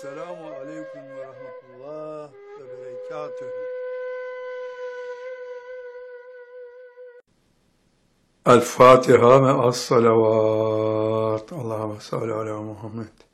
Selamun aleyküm ve rahmetullah ve berekatühü. El Fatiha ve as-salavat. Allahümme salli ala Muhammed.